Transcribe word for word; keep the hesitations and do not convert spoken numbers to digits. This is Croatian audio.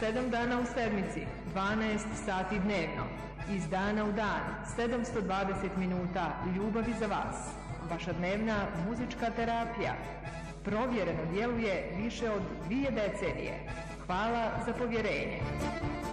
sedam dana u sedmici, dvanaest sati dnevno. Iz dana u dan, sedamsto dvadeset minuta ljubavi za vas. Vaša dnevna muzička terapija. Provjereno djeluje više od dvije decenije. Hvala za povjerenje.